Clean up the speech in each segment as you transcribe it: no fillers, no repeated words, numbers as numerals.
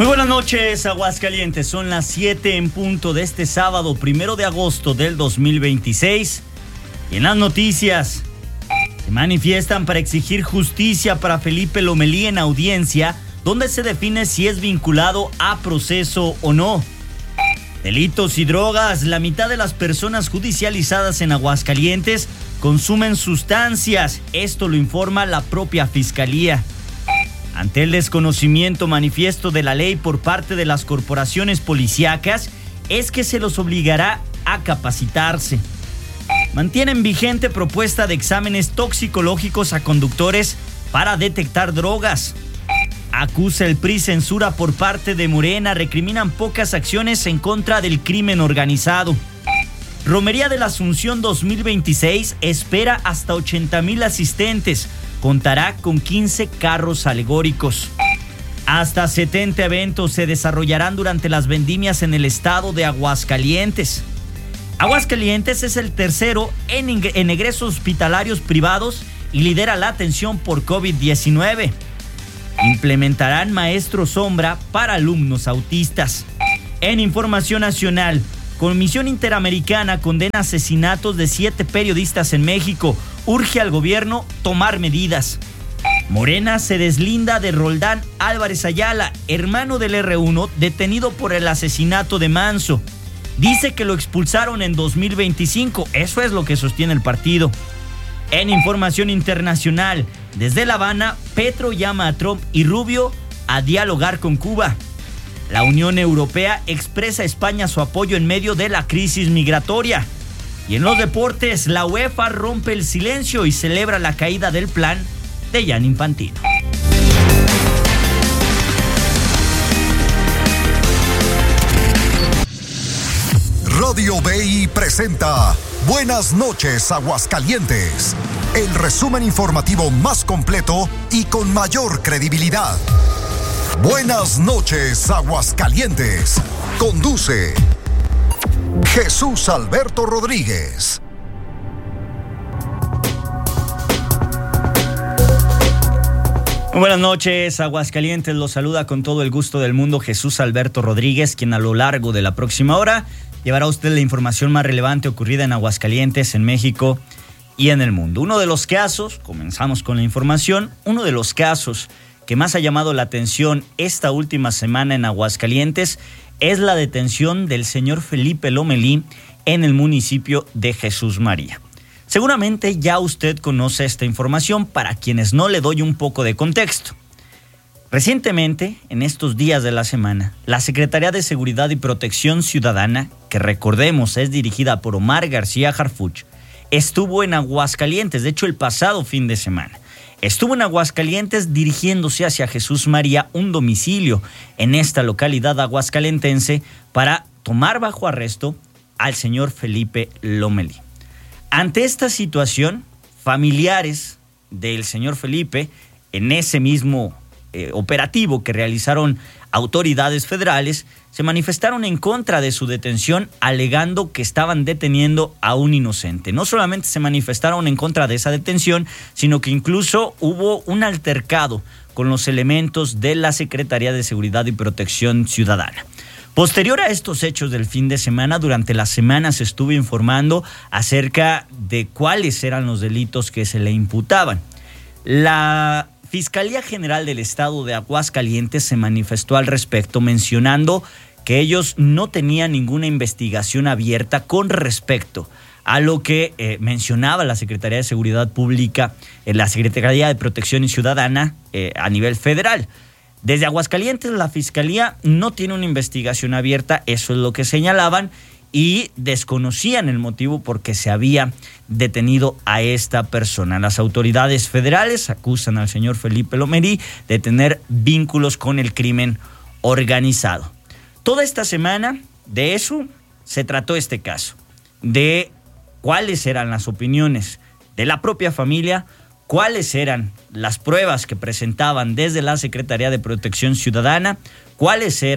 Muy buenas noches, Aguascalientes. Son las 7 en punto de este sábado, 1 de agosto del 2026. Y en las noticias, se manifiestan para exigir justicia para Felipe Lomelí en audiencia, donde se define si es vinculado a proceso o no. Delitos y drogas. La mitad de las personas judicializadas en Aguascalientes consumen sustancias. Esto lo informa la propia Fiscalía. Ante el desconocimiento manifiesto de la ley por parte de las corporaciones policíacas, es que se los obligará a capacitarse. Mantienen vigente propuesta de exámenes toxicológicos a conductores para detectar drogas. Acusa el PRI censura por parte de Morena, recriminan pocas acciones en contra del crimen organizado. Romería de la Asunción 2026 espera hasta 80,000 asistentes. Contará con 15 carros alegóricos. Hasta 70 eventos se desarrollarán durante las vendimias en el estado de Aguascalientes. Aguascalientes es el tercero en egresos hospitalarios privados y lidera la atención por COVID-19. Implementarán maestro sombra para alumnos autistas. En información nacional, Comisión Interamericana condena asesinatos de 7 periodistas en México. Urge al gobierno tomar medidas. Morena se deslinda de Roldán Álvarez Ayala, hermano del R1, detenido por el asesinato de Manso. Dice que lo expulsaron en 2025. Eso es lo que sostiene el partido. En información internacional, desde La Habana, Petro llama a Trump y Rubio a dialogar con Cuba. La Unión Europea expresa a España su apoyo en medio de la crisis migratoria. Y en los deportes, la UEFA rompe el silencio y celebra la caída del plan de Gianni Infantino. Radio BI presenta Buenas noches, Aguascalientes, el resumen informativo más completo y con mayor credibilidad. Buenas noches, Aguascalientes. Conduce Jesús Alberto Rodríguez. Muy buenas noches, Aguascalientes. Los saluda con todo el gusto del mundo Jesús Alberto Rodríguez, quien a lo largo de la próxima hora llevará a usted la información más relevante ocurrida en Aguascalientes, en México y en el mundo. Uno de los casos, comenzamos con la información, uno de los casos que más ha llamado la atención esta última semana en Aguascalientes es la detención del señor Felipe Lomelí en el municipio de Jesús María. Seguramente ya usted conoce esta información, para quienes no le doy un poco de contexto. Recientemente, en estos días de la semana, la Secretaría de Seguridad y Protección Ciudadana, que recordemos es dirigida por Omar García Harfuch, estuvo en Aguascalientes, de hecho el pasado fin de semana. Estuvo en Aguascalientes dirigiéndose hacia Jesús María, un domicilio en esta localidad aguascalentense, para tomar bajo arresto al señor Felipe Lomelí. Ante esta situación, familiares del señor Felipe, en ese mismo operativo que realizaron autoridades federales, se manifestaron en contra de su detención, alegando que estaban deteniendo a un inocente. No solamente se manifestaron en contra de esa detención, sino que incluso hubo un altercado con los elementos de la Secretaría de Seguridad y Protección Ciudadana. Posterior a estos hechos del fin de semana, durante la semana se estuvo informando acerca de cuáles eran los delitos que se le imputaban. La Fiscalía General del Estado de Aguascalientes se manifestó al respecto, mencionando que ellos no tenían ninguna investigación abierta con respecto a lo que mencionaba la Secretaría de Seguridad Pública, la Secretaría de Protección Ciudadana a nivel federal. Desde Aguascalientes, la Fiscalía no tiene una investigación abierta, eso es lo que señalaban, y desconocían el motivo por qué se había detenido a esta persona. Las autoridades federales acusan al señor Felipe Lomelí de tener vínculos con el crimen organizado. Toda esta semana de eso se trató este caso, de cuáles eran las opiniones de la propia familia, cuáles eran las pruebas que presentaban desde la Secretaría de Protección Ciudadana, cuáles eran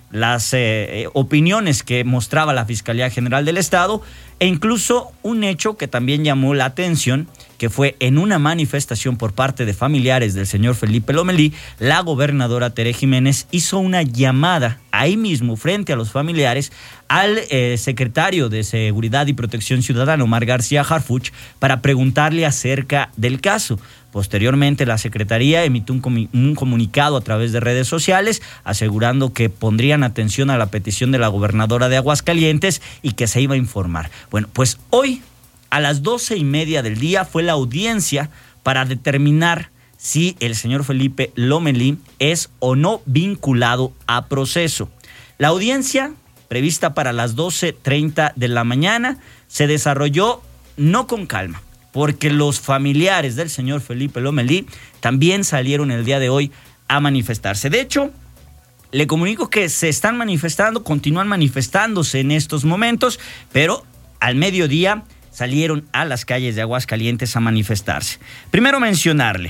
las opiniones que mostraba la Fiscalía General del Estado, e incluso un hecho que también llamó la atención, que fue en una manifestación por parte de familiares del señor Felipe Lomelí, la gobernadora Tere Jiménez hizo una llamada ahí mismo frente a los familiares al secretario de Seguridad y Protección Ciudadana, Omar García Harfuch, para preguntarle acerca del caso. Posteriormente, la Secretaría emitió un comunicado a través de redes sociales asegurando que pondrían atención a la petición de la gobernadora de Aguascalientes y que se iba a informar. Bueno, pues hoy a las 12:30 del día fue la audiencia para determinar si el señor Felipe Lomelí es o no vinculado a proceso. La audiencia, prevista para las 12:30 de la mañana, se desarrolló no con calma, porque los familiares del señor Felipe Lomelí también salieron el día de hoy a manifestarse. De hecho, le comunico que se están manifestando, continúan manifestándose en estos momentos, pero al mediodía salieron a las calles de Aguascalientes a manifestarse. Primero mencionarle,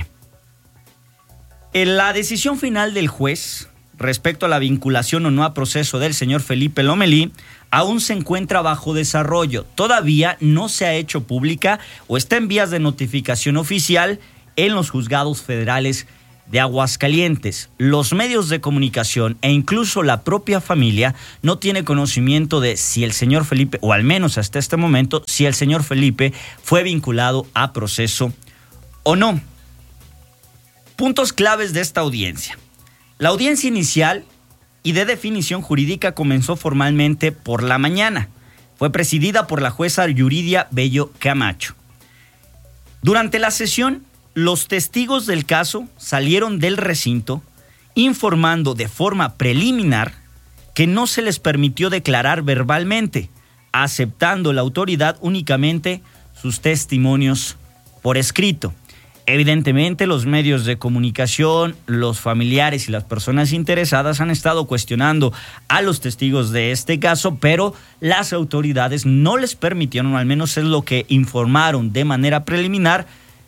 la decisión final del juez respecto a la vinculación o no a proceso del señor Felipe Lomelí aún se encuentra bajo desarrollo. Todavía no se ha hecho pública o está en vías de notificación oficial en los juzgados federales de Aguascalientes. Los medios de comunicación e incluso la propia familia no tiene conocimiento de si el señor Felipe, o al menos hasta este momento, si el señor Felipe fue vinculado a proceso o no. Puntos claves de esta audiencia. La audiencia inicial y de definición jurídica comenzó formalmente por la mañana. Fue presidida por la jueza Yuridia Bello Camacho. Durante la sesión, los testigos del caso salieron del recinto informando de forma preliminar que no se les permitió declarar verbalmente, aceptando la autoridad únicamente sus testimonios por escrito. Evidentemente, los medios de comunicación, los familiares y las personas interesadas han estado cuestionando a los testigos de este caso, pero las autoridades no les permitieron, o al menos es lo que informaron de manera preliminar,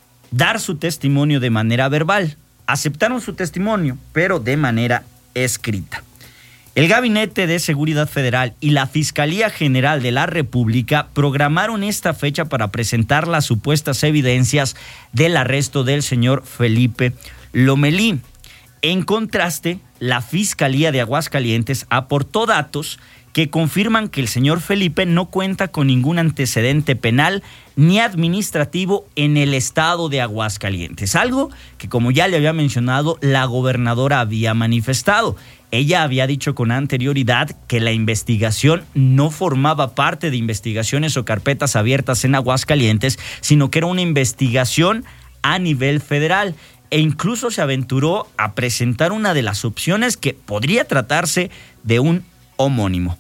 dar su testimonio de manera verbal. Aceptaron su testimonio, pero de manera escrita. El Gabinete de Seguridad Federal y la Fiscalía General de la República programaron esta fecha para presentar las supuestas evidencias del arresto del señor Felipe Lomelí. En contraste, la Fiscalía de Aguascalientes aportó datos que confirman que el señor Felipe no cuenta con ningún antecedente penal ni administrativo en el estado de Aguascalientes, algo que, como ya le había mencionado, la gobernadora había manifestado. Ella había dicho con anterioridad que la investigación no formaba parte de investigaciones o carpetas abiertas en Aguascalientes, sino que era una investigación a nivel federal, e incluso se aventuró a presentar una de las opciones que podría tratarse de un homónimo.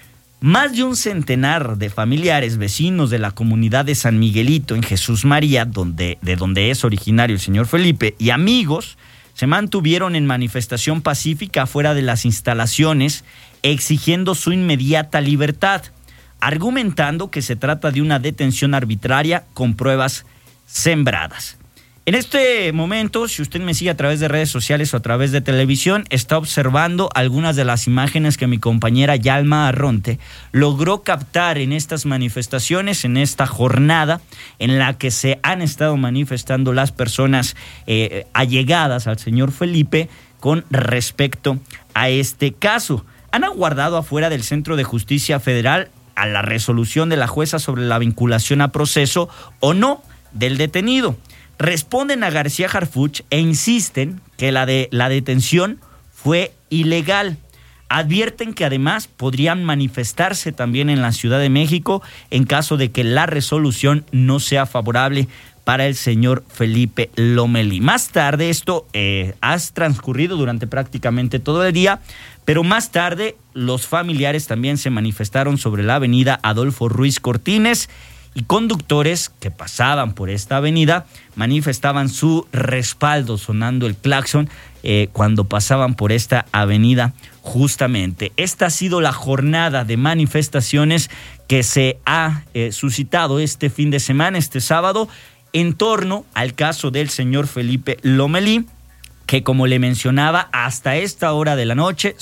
Más de un centenar de familiares vecinos de la comunidad de San Miguelito en Jesús María, de donde es originario el señor Felipe, y amigos se mantuvieron en manifestación pacífica afuera de las instalaciones, exigiendo su inmediata libertad, argumentando que se trata de una detención arbitraria con pruebas sembradas. En este momento, si usted me sigue a través de redes sociales o a través de televisión, está observando algunas de las imágenes que mi compañera Yalma Arronte logró captar en estas manifestaciones, en esta jornada en la que se han estado manifestando las personas allegadas al señor Felipe con respecto a este caso. Han aguardado afuera del Centro de Justicia Federal a la resolución de la jueza sobre la vinculación a proceso o no del detenido. Responden a García Harfuch e insisten que la detención fue ilegal. Advierten que además podrían manifestarse también en la Ciudad de México en caso de que la resolución no sea favorable para el señor Felipe Lomelí. Más tarde, esto ha transcurrido durante prácticamente todo el día, pero más tarde los familiares también se manifestaron sobre la avenida Adolfo Ruiz Cortines, y conductores que pasaban por esta avenida manifestaban su respaldo sonando el claxon cuando pasaban por esta avenida justamente. Esta ha sido la jornada de manifestaciones que se ha suscitado este fin de semana, este sábado, en torno al caso del señor Felipe Lomelí, que, como le mencionaba, hasta esta hora de la noche,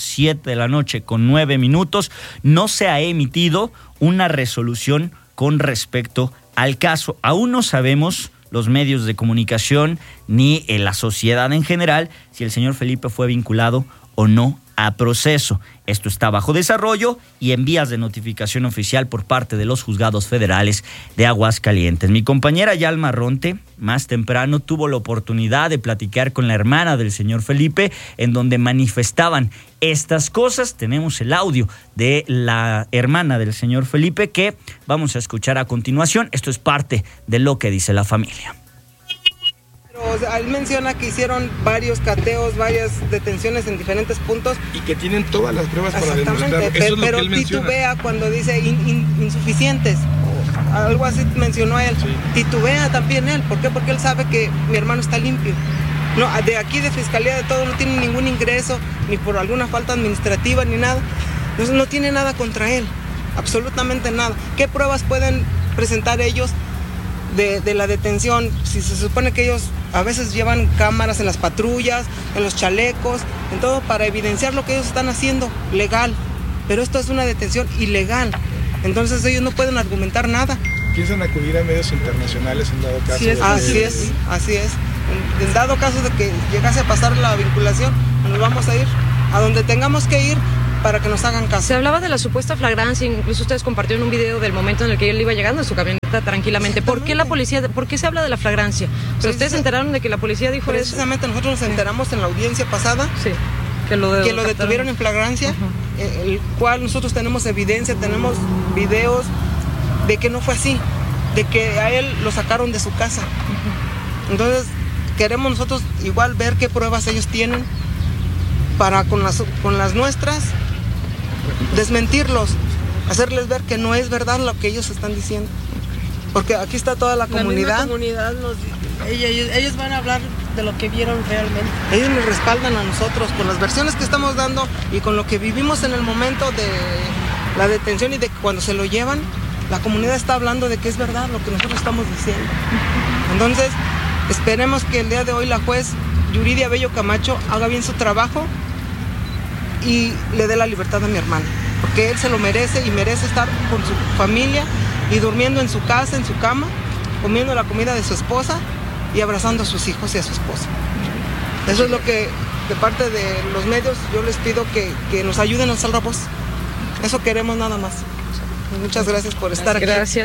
7:09 no se ha emitido una resolución con respecto al caso. Aún no sabemos, los medios de comunicación ni la sociedad en general, si el señor Felipe fue vinculado o no a proceso. Esto está bajo desarrollo y en vías de notificación oficial por parte de los juzgados federales de Aguascalientes. Mi compañera Yalma Ronte, más temprano, tuvo la oportunidad de platicar con la hermana del señor Felipe, en donde manifestaban estas cosas. Tenemos el audio de la hermana del señor Felipe que vamos a escuchar a continuación. Esto es parte de lo que dice la familia. O sea, él menciona que hicieron varios cateos, varias detenciones en diferentes puntos. Y que tienen todas las pruebas para demostrar. Eso es lo que él menciona. Titubea cuando dice insuficientes. Algo así mencionó él. Sí. Titubea también él. ¿Por qué? Porque él sabe que mi hermano está limpio. No, de aquí de Fiscalía de todo no tiene ningún ingreso, ni por alguna falta administrativa, ni nada. Entonces no tiene nada contra él. Absolutamente nada. ¿Qué pruebas pueden presentar ellos de la detención? Si se supone que ellos a veces llevan cámaras en las patrullas, en los chalecos, en todo para evidenciar lo que ellos están haciendo legal, pero esto es una detención ilegal, entonces ellos no pueden argumentar nada. ¿Piensan acudir a medios internacionales en dado caso? Sí, así es. En dado caso de que llegase a pasar la vinculación, nos vamos a ir a donde tengamos que ir para que nos hagan caso. Se hablaba de la supuesta flagrancia, incluso ustedes compartieron un video del momento en el que él iba llegando en su camioneta tranquilamente. ¿Por qué la policía, por qué se habla de la flagrancia? O sea, ¿ustedes se enteraron de que la policía dijo eso? Precisamente nosotros nos enteramos en la audiencia pasada, sí, que lo detuvieron en flagrancia, el cual nosotros tenemos evidencia, tenemos videos de que no fue así, de que a él lo sacaron de su casa. Entonces queremos nosotros igual ver qué pruebas ellos tienen para con las nuestras desmentirlos, hacerles ver que no es verdad lo que ellos están diciendo, porque aquí está toda la comunidad. La comunidad ellos van a hablar de lo que vieron realmente. Ellos nos respaldan a nosotros con las versiones que estamos dando y con lo que vivimos en el momento de la detención y de cuando se lo llevan. La comunidad está hablando de que es verdad lo que nosotros estamos diciendo. Entonces esperemos que el día de hoy la juez Yuridia Bello Camacho haga bien su trabajo y le dé la libertad a mi hermano, porque él se lo merece y merece estar con su familia y durmiendo en su casa, en su cama, comiendo la comida de su esposa y abrazando a sus hijos y a su esposa. Eso es lo que de parte de los medios yo les pido que nos ayuden a alzar la voz. Eso queremos nada más. Muchas gracias por estar aquí. Gracias.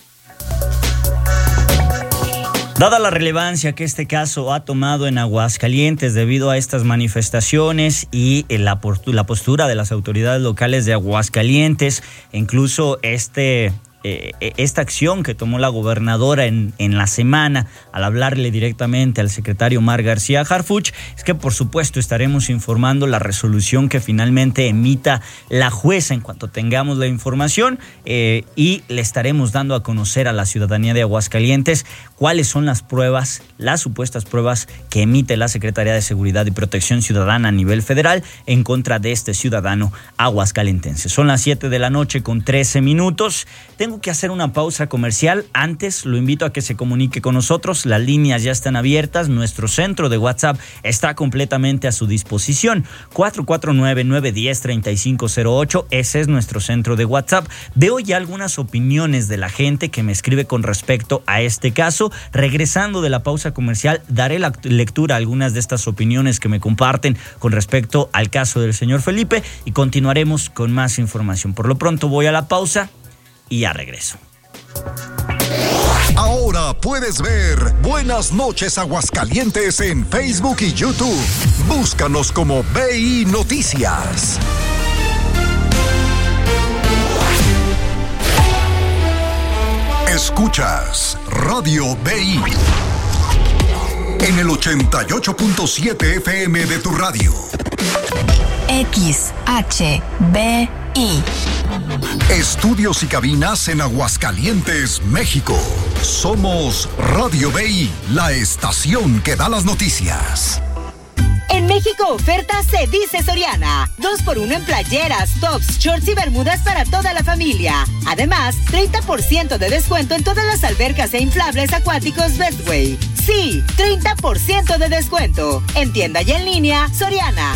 Dada la relevancia que este caso ha tomado en Aguascalientes debido a estas manifestaciones y la postura de las autoridades locales de Aguascalientes, incluso esta acción que tomó la gobernadora en la semana al hablarle directamente al secretario Omar García Harfuch, es que por supuesto estaremos informando la resolución que finalmente emita la jueza en cuanto tengamos la información, y le estaremos dando a conocer a la ciudadanía de Aguascalientes cuáles son las pruebas, las supuestas pruebas que emite la Secretaría de Seguridad y Protección Ciudadana a nivel federal en contra de este ciudadano aguascalentense. Son las 7:13 PM. Tengo que hacer una pausa comercial. Antes lo invito a que se comunique con nosotros. Las líneas ya están abiertas. Nuestro centro de WhatsApp está completamente a su disposición. 449-910-3508. Ese es nuestro centro de WhatsApp. Veo ya algunas opiniones de la gente que me escribe con respecto a este caso. Regresando de la pausa comercial, daré la lectura a algunas de estas opiniones que me comparten con respecto al caso del señor Felipe y continuaremos con más información. Por lo pronto voy a la pausa y ya regreso. Ahora puedes ver Buenas Noches Aguascalientes en Facebook y YouTube. Búscanos como BI Noticias. Escuchas Radio BI en el 88.7 FM de tu radio. XHBI. Estudios y cabinas en Aguascalientes, México. Somos Radio BI, la estación que da las noticias. En México oferta se dice Soriana. 2x1 en playeras, tops, shorts y bermudas para toda la familia. Además, 30% de descuento en todas las albercas e inflables acuáticos Bestway. Sí, 30% de descuento. En tienda y en línea, Soriana.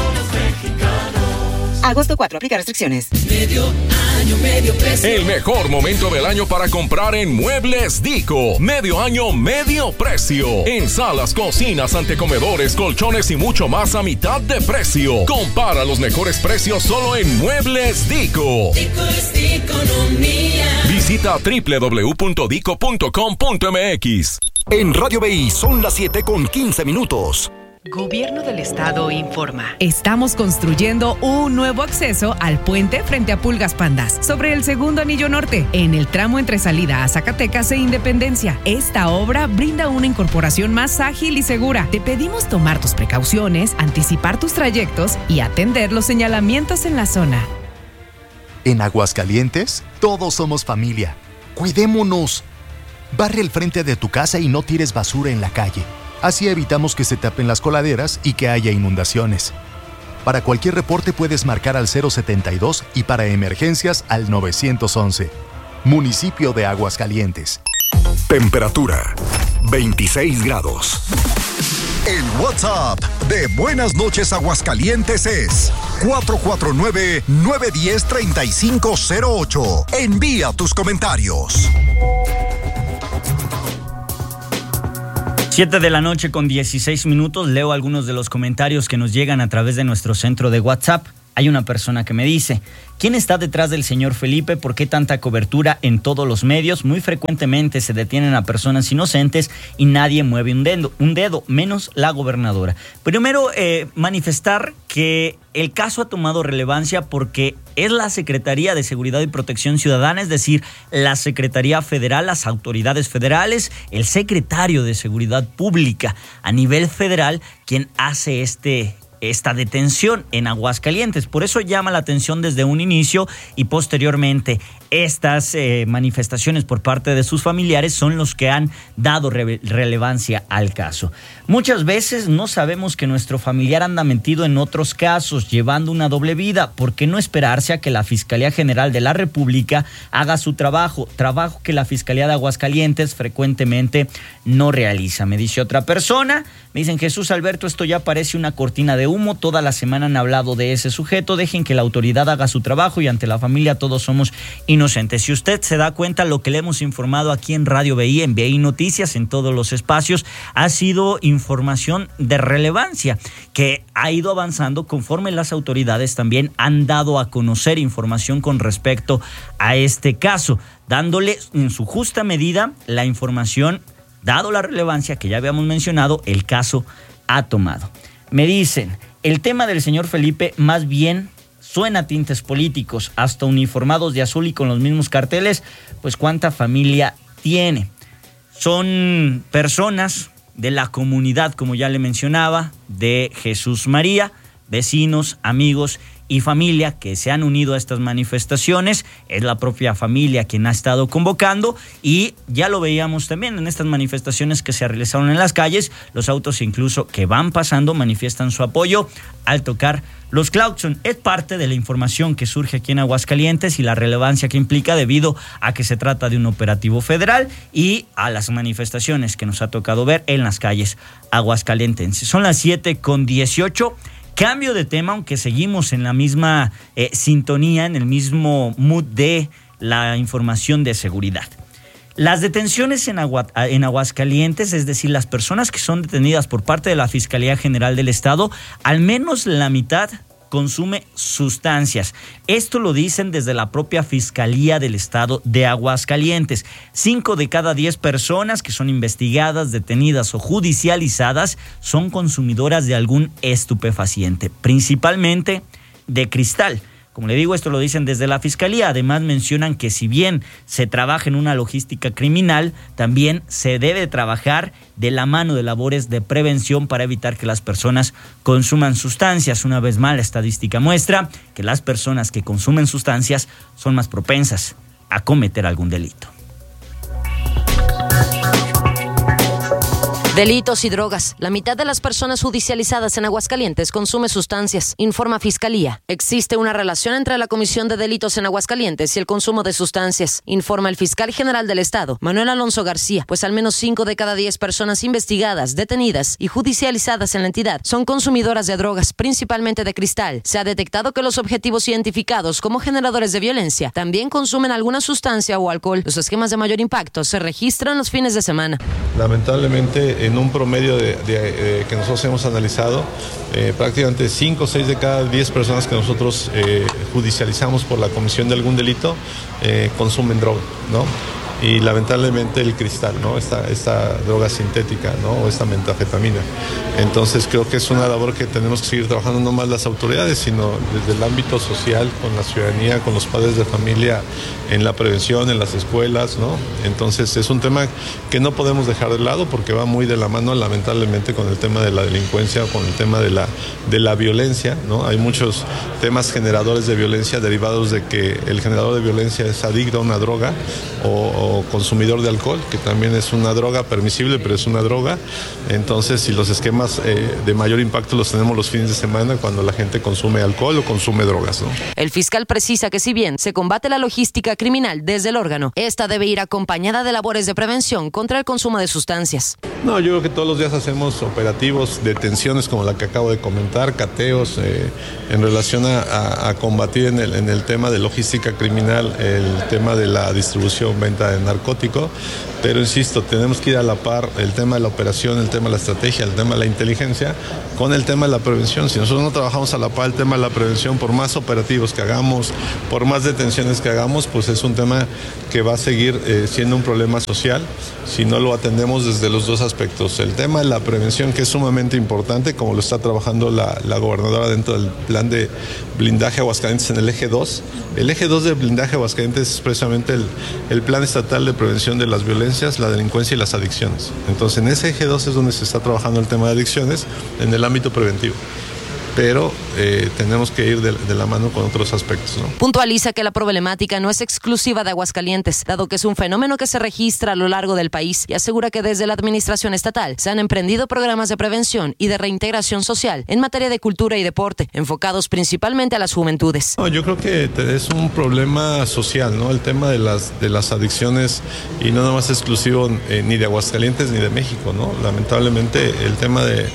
Agosto 4, aplica restricciones. Medio año, medio precio. El mejor momento del año para comprar en Muebles Dico. Medio año, medio precio. En salas, cocinas, antecomedores, colchones y mucho más a mitad de precio. Compara los mejores precios solo en Muebles Dico. Dico es economía. Visita www.dico.com.mx. En Radio BI son las 7:15. Gobierno del Estado informa. Estamos construyendo un nuevo acceso al puente frente a Pulgas Pandas, sobre el segundo anillo norte, en el tramo entre salida a Zacatecas e Independencia. Esta obra brinda una incorporación más ágil y segura. Te pedimos tomar tus precauciones, anticipar tus trayectos y atender los señalamientos en la zona. En Aguascalientes, todos somos familia. Cuidémonos. Barre el frente de tu casa y no tires basura en la calle. Así evitamos que se tapen las coladeras y que haya inundaciones. Para cualquier reporte puedes marcar al 072 y para emergencias al 911. Municipio de Aguascalientes. Temperatura 26 grados. El WhatsApp de Buenas Noches Aguascalientes es 449-910-3508. Envía tus comentarios. 7 de la noche con 16 minutos. Leo algunos de los comentarios que nos llegan a través de nuestro centro de WhatsApp. Hay una persona que me dice: ¿quién está detrás del señor Felipe? ¿Por qué tanta cobertura en todos los medios? Muy frecuentemente se detienen a personas inocentes y nadie mueve un dedo, menos la gobernadora. Primero, manifestar que el caso ha tomado relevancia porque es la Secretaría de Seguridad y Protección Ciudadana, es decir, la Secretaría Federal, las autoridades federales, el secretario de Seguridad Pública a nivel federal, quien hace esta detención en Aguascalientes. Por eso llama la atención desde un inicio, y posteriormente estas manifestaciones por parte de sus familiares son los que han dado relevancia al caso. Muchas veces no sabemos que nuestro familiar anda metido en otros casos, llevando una doble vida. ¿Por qué no esperarse a que la Fiscalía General de la República haga su trabajo que la Fiscalía de Aguascalientes frecuentemente no realiza? Me dice otra persona, me dicen: Jesús Alberto, esto ya parece una cortina de humo, toda la semana han hablado de ese sujeto, dejen que la autoridad haga su trabajo y ante la familia todos somos inocentes. Si usted se da cuenta, lo que le hemos informado aquí en Radio BI, en BI Noticias, en todos los espacios, ha sido información de relevancia que ha ido avanzando conforme las autoridades también han dado a conocer información con respecto a este caso, dándole en su justa medida la información, dado la relevancia que ya habíamos mencionado, el caso ha tomado. Me dicen: el tema del señor Felipe más bien suena a tintes políticos, hasta uniformados de azul y con los mismos carteles, pues ¿cuánta familia tiene? Son personas de la comunidad, como ya le mencionaba, de Jesús María, vecinos, amigos y familia que se han unido a estas manifestaciones. Es la propia familia quien ha estado convocando, y ya lo veíamos también en estas manifestaciones que se realizaron en las calles. Los autos incluso que van pasando manifiestan su apoyo al tocar los claxon. Es parte de la información que surge aquí en Aguascalientes y la relevancia que implica debido a que se trata de un operativo federal y a las manifestaciones que nos ha tocado ver en las calles aguascalientenses. Son las 7:18. Cambio de tema, aunque seguimos en la misma sintonía, en el mismo mood de la información de seguridad. Las detenciones en Aguascalientes, es decir, las personas que son detenidas por parte de la Fiscalía General del Estado, al menos la mitad consume sustancias. Esto lo dicen desde la propia Fiscalía del Estado de Aguascalientes. 5 de cada 10 personas que son investigadas, detenidas o judicializadas son consumidoras de algún estupefaciente, principalmente de cristal. Como le digo, esto lo dicen desde la Fiscalía. Además mencionan que si bien se trabaja en una logística criminal, también se debe trabajar de la mano de labores de prevención para evitar que las personas consuman sustancias. Una vez más, la estadística muestra que las personas que consumen sustancias son más propensas a cometer algún delito. Delitos y drogas. La mitad de las personas judicializadas en Aguascalientes consume sustancias, informa Fiscalía. Existe una relación entre la Comisión de Delitos en Aguascalientes y el consumo de sustancias, informa el fiscal general del Estado, Manuel Alonso García, pues al menos 5 de cada 10 personas investigadas, detenidas y judicializadas en la entidad son consumidoras de drogas, principalmente de cristal. Se ha detectado que los objetivos identificados como generadores de violencia también consumen alguna sustancia o alcohol. Los esquemas de mayor impacto se registran los fines de semana. Lamentablemente, en un promedio que nosotros hemos analizado, prácticamente 5 o 6 de cada 10 personas que nosotros judicializamos por la comisión de algún delito consumen droga, ¿no? Y lamentablemente el cristal, ¿no? Esta droga sintética, ¿no? O esta metanfetamina. Entonces creo que es una labor que tenemos que seguir trabajando, no más las autoridades, sino desde el ámbito social, con la ciudadanía, con los padres de familia, en la prevención, en las escuelas, ¿no? Entonces es un tema que no podemos dejar de lado porque va muy de la mano, lamentablemente, con el tema de la delincuencia, con el tema de la violencia, ¿no? Hay muchos temas generadores de violencia derivados de que el generador de violencia es adicto a una droga o consumidor de alcohol, que también es una droga permisible, pero es una droga. Entonces, si los esquemas de mayor impacto los tenemos los fines de semana cuando la gente consume alcohol o consume drogas, ¿no? El fiscal precisa que si bien se combate la logística criminal desde el órgano, esta debe ir acompañada de labores de prevención contra el consumo de sustancias. No, yo creo que todos los días hacemos operativos, detenciones como la que acabo de comentar, cateos, en relación a combatir en el tema de logística criminal, el tema de la distribución, venta de narcótico, pero insisto, tenemos que ir a la par el tema de la operación, el tema de la estrategia, el tema de la inteligencia, con el tema de la prevención. Si nosotros no trabajamos a la par el tema de la prevención, por más operativos que hagamos, por más detenciones que hagamos, pues es un tema que va a seguir siendo un problema social si no lo atendemos desde los dos aspectos. El tema de la prevención, que es sumamente importante, como lo está trabajando la gobernadora dentro del plan de blindaje Aguascalientes en el eje 2. El eje 2 de blindaje Aguascalientes es precisamente el plan estatal de prevención de las violencias, la delincuencia y las adicciones. Entonces, en ese eje 2 es donde se está trabajando el tema de adicciones en el ámbito preventivo. Pero tenemos que ir de la mano con otros aspectos, ¿no? Puntualiza que la problemática no es exclusiva de Aguascalientes, dado que es un fenómeno que se registra a lo largo del país, y asegura que desde la administración estatal se han emprendido programas de prevención y de reintegración social en materia de cultura y deporte, enfocados principalmente a las juventudes. No, yo creo que es un problema social, ¿no? El tema de las adicciones, y no nada más exclusivo ni de Aguascalientes ni de México, ¿no? Lamentablemente el tema de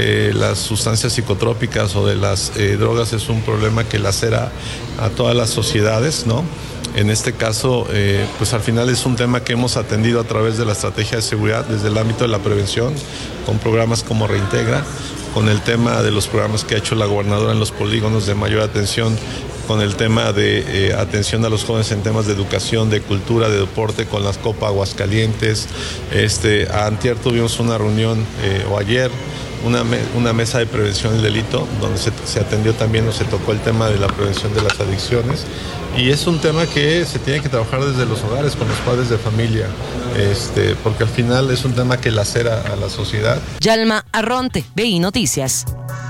las sustancias psicotrópicas o de las drogas es un problema que lacera a todas las sociedades, ¿no? En este caso, pues al final es un tema que hemos atendido a través de la estrategia de seguridad desde el ámbito de la prevención, con programas como Reintegra, con el tema de los programas que ha hecho la gobernadora en los polígonos de mayor atención, con el tema de atención a los jóvenes en temas de educación, de cultura, de deporte, con las Copa Aguascalientes. Antier tuvimos una reunión, o ayer, una mesa de prevención del delito, donde se atendió también o se tocó el tema de la prevención de las adicciones. Y es un tema que se tiene que trabajar desde los hogares, con los padres de familia, porque al final es un tema que lacera a la sociedad. Yalma Arronte, BI Noticias.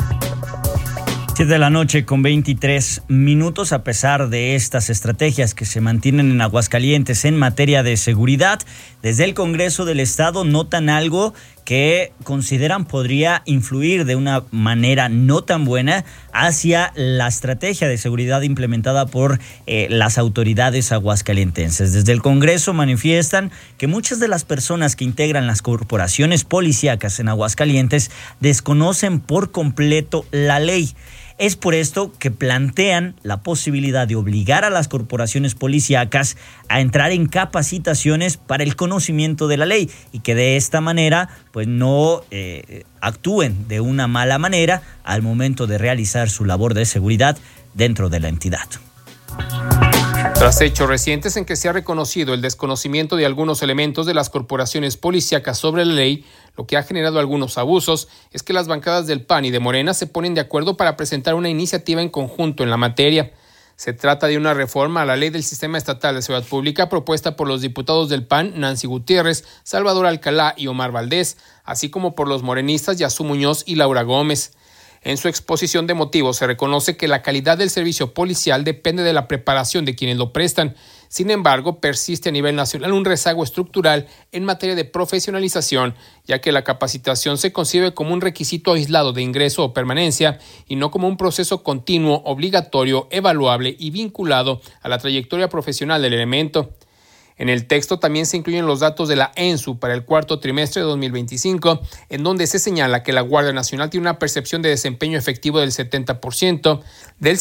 7 de la noche con 23 minutos. A pesar de estas estrategias que se mantienen en Aguascalientes en materia de seguridad, desde el Congreso del Estado notan algo que consideran podría influir de una manera no tan buena hacia la estrategia de seguridad implementada por las autoridades aguascalientenses. Desde el Congreso manifiestan que muchas de las personas que integran las corporaciones policíacas en Aguascalientes desconocen por completo la ley. Es por esto que plantean la posibilidad de obligar a las corporaciones policíacas a entrar en capacitaciones para el conocimiento de la ley y que de esta manera pues no actúen de una mala manera al momento de realizar su labor de seguridad dentro de la entidad. Tras hechos recientes en que se ha reconocido el desconocimiento de algunos elementos de las corporaciones policíacas sobre la ley, lo que ha generado algunos abusos es que las bancadas del PAN y de Morena se ponen de acuerdo para presentar una iniciativa en conjunto en la materia. Se trata de una reforma a la Ley del Sistema Estatal de Seguridad Pública propuesta por los diputados del PAN, Nancy Gutiérrez, Salvador Alcalá y Omar Valdés, así como por los morenistas Yazú Muñoz y Laura Gómez. En su exposición de motivos se reconoce que la calidad del servicio policial depende de la preparación de quienes lo prestan. Sin embargo, persiste a nivel nacional un rezago estructural en materia de profesionalización, ya que la capacitación se concibe como un requisito aislado de ingreso o permanencia y no como un proceso continuo, obligatorio, evaluable y vinculado a la trayectoria profesional del elemento. En el texto también se incluyen los datos de la ENSU para el cuarto trimestre de 2025, en donde se señala que la Guardia Nacional tiene una percepción de desempeño efectivo del 70%, del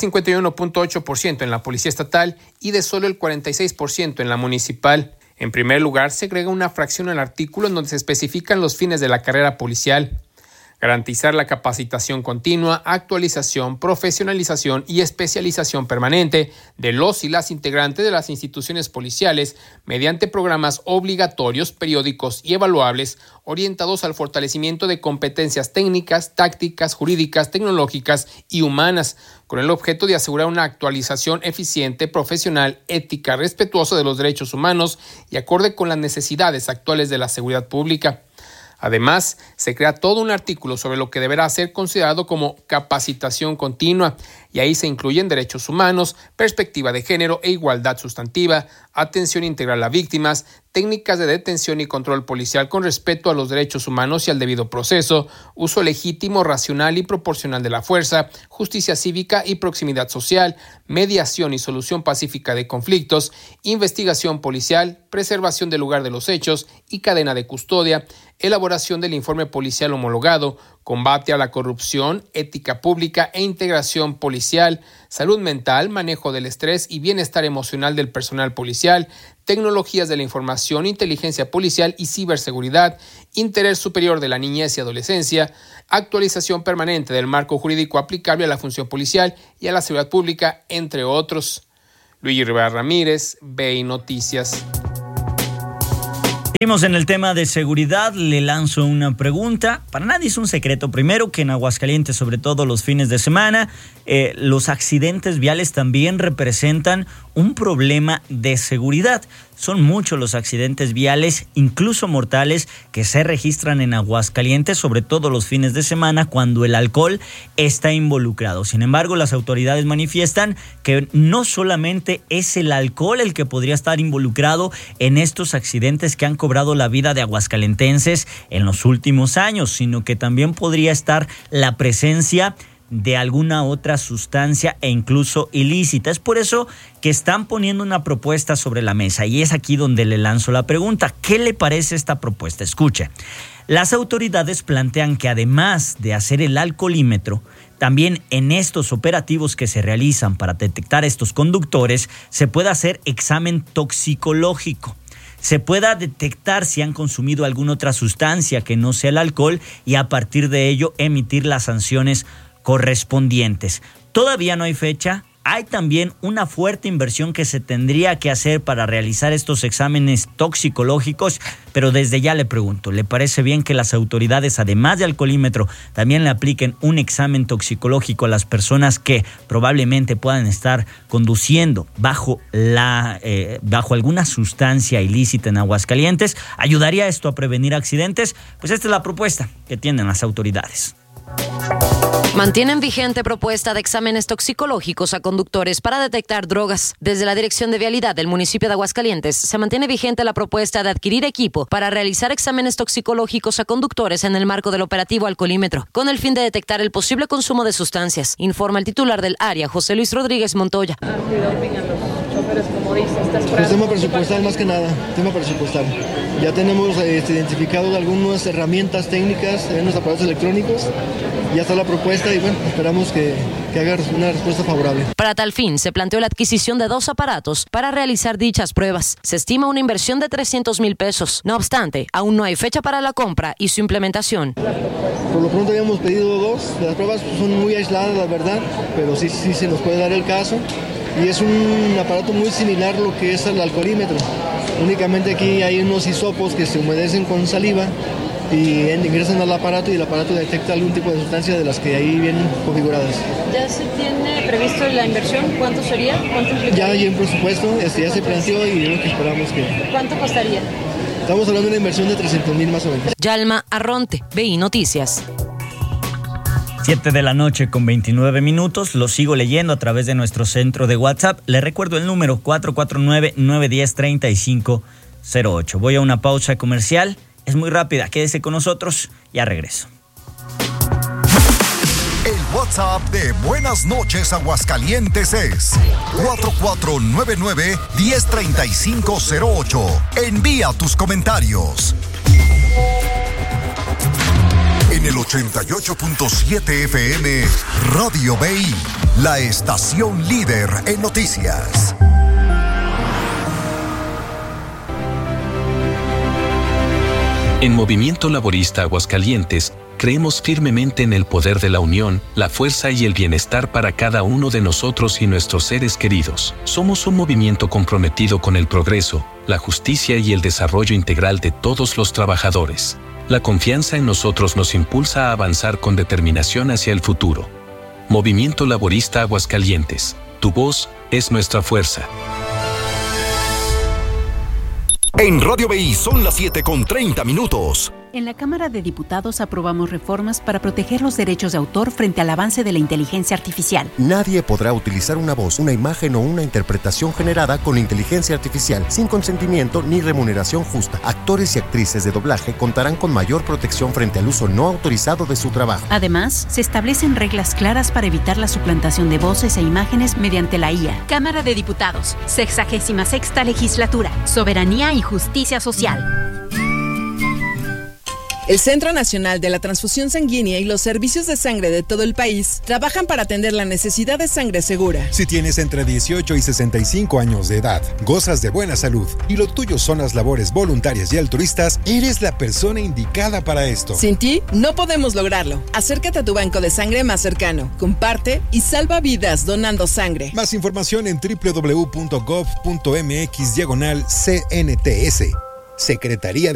51.8% en la Policía Estatal y de solo el 46% en la municipal. En primer lugar, se agrega una fracción al artículo en donde se especifican los fines de la carrera policial. Garantizar la capacitación continua, actualización, profesionalización y especialización permanente de los y las integrantes de las instituciones policiales mediante programas obligatorios, periódicos y evaluables orientados al fortalecimiento de competencias técnicas, tácticas, jurídicas, tecnológicas y humanas, con el objeto de asegurar una actualización eficiente, profesional, ética, respetuosa de los derechos humanos y acorde con las necesidades actuales de la seguridad pública. Además, se crea todo un artículo sobre lo que deberá ser considerado como capacitación continua, y ahí se incluyen derechos humanos, perspectiva de género e igualdad sustantiva, atención integral a víctimas, técnicas de detención y control policial con respeto a los derechos humanos y al debido proceso, uso legítimo, racional y proporcional de la fuerza, justicia cívica y proximidad social, mediación y solución pacífica de conflictos, investigación policial, preservación del lugar de los hechos y cadena de custodia, elaboración del informe policial homologado, combate a la corrupción, ética pública e integración policial, salud mental, manejo del estrés y bienestar emocional del personal policial, tecnologías de la información, inteligencia policial y ciberseguridad, interés superior de la niñez y adolescencia, actualización permanente del marco jurídico aplicable a la función policial y a la seguridad pública, entre otros. Luigi Rivera Ramírez, BI Noticias. Seguimos en el tema de seguridad. Le lanzo una pregunta. Para nadie es un secreto, primero, que en Aguascalientes, sobre todo los fines de semana, los accidentes viales también representan un problema de seguridad. Son muchos los accidentes viales, incluso mortales, que se registran en Aguascalientes, sobre todo los fines de semana, cuando el alcohol está involucrado. Sin embargo, las autoridades manifiestan que no solamente es el alcohol el que podría estar involucrado en estos accidentes que han cobrado la vida de aguascalentenses en los últimos años, sino que también podría estar la presencia de alguna otra sustancia e incluso ilícita. Es por eso que están poniendo una propuesta sobre la mesa, y es aquí donde le lanzo la pregunta. ¿Qué le parece esta propuesta? Escuche. Las autoridades plantean que además de hacer el alcoholímetro, también en estos operativos que se realizan para detectar estos conductores, se puede hacer examen toxicológico. Se pueda detectar si han consumido alguna otra sustancia que no sea el alcohol y a partir de ello emitir las sanciones correspondientes. Todavía no hay fecha. Hay también una fuerte inversión que se tendría que hacer para realizar estos exámenes toxicológicos, pero desde ya le pregunto, ¿le parece bien que las autoridades, además de alcoholímetro, también le apliquen un examen toxicológico a las personas que probablemente puedan estar conduciendo bajo alguna sustancia ilícita en Aguascalientes? ¿Ayudaría esto a prevenir accidentes? Pues esta es la propuesta que tienen las autoridades. Mantienen vigente propuesta de exámenes toxicológicos a conductores para detectar drogas. Desde la Dirección de Vialidad del municipio de Aguascalientes se mantiene vigente la propuesta de adquirir equipo para realizar exámenes toxicológicos a conductores en el marco del operativo alcoholímetro, con el fin de detectar el posible consumo de sustancias, informa el titular del área, José Luis Rodríguez Montoya. El tema presupuestal, más que nada, tema presupuestal. Ya tenemos identificado algunas herramientas técnicas en los aparatos electrónicos. Ya está la propuesta y bueno, esperamos que haga una respuesta favorable. Para tal fin, se planteó la adquisición de 2 aparatos para realizar dichas pruebas. Se estima una inversión de 300,000 pesos. No obstante, aún no hay fecha para la compra y su implementación. Por lo pronto habíamos pedido 2. Las pruebas son muy aisladas, la verdad, pero sí se nos puede dar el caso. Y es un aparato muy similar a lo que es el alcoholímetro. Únicamente aquí hay unos hisopos que se humedecen con saliva y ingresan al aparato y el aparato detecta algún tipo de sustancia de las que ahí vienen configuradas. ¿Ya se tiene previsto la inversión? ¿Cuánto sería? ¿Cuánto implicaría? Ya hay un presupuesto, ya se planteó y es lo que esperamos que... ¿Cuánto costaría? Estamos hablando de una inversión de 300,000 más o menos. Yalma Arronte, BI Noticias. 7 de la noche con 29 minutos. Lo sigo leyendo a través de nuestro centro de WhatsApp. Le recuerdo el número 449-910-3508. Voy a una pausa comercial. Es muy rápida. Quédese con nosotros. Ya regreso. El WhatsApp de Buenas Noches Aguascalientes es 4499-103508. Envía tus comentarios. En el 88.7 FM, Radio BI, la estación líder en noticias. En Movimiento Laborista Aguascalientes, creemos firmemente en el poder de la unión, la fuerza y el bienestar para cada uno de nosotros y nuestros seres queridos. Somos un movimiento comprometido con el progreso, la justicia y el desarrollo integral de todos los trabajadores. La confianza en nosotros nos impulsa a avanzar con determinación hacia el futuro. Movimiento Laborista Aguascalientes. Tu voz es nuestra fuerza. En Radio BI son las 7:30. En la Cámara de Diputados aprobamos reformas para proteger los derechos de autor frente al avance de la inteligencia artificial. Nadie podrá utilizar una voz, una imagen o una interpretación generada con inteligencia artificial sin consentimiento ni remuneración justa. Actores y actrices de doblaje contarán con mayor protección frente al uso no autorizado de su trabajo. Además, se establecen reglas claras para evitar la suplantación de voces e imágenes mediante la IA. Cámara de Diputados, 66ª Legislatura, Soberanía y Justicia Social. El Centro Nacional de la Transfusión Sanguínea y los servicios de sangre de todo el país trabajan para atender la necesidad de sangre segura. Si tienes entre 18 y 65 años de edad, gozas de buena salud y lo tuyo son las labores voluntarias y altruistas, eres la persona indicada para esto. Sin ti, no podemos lograrlo. Acércate a tu banco de sangre más cercano, comparte y salva vidas donando sangre. Más información en www.gov.mx/CNTS. Secretaría de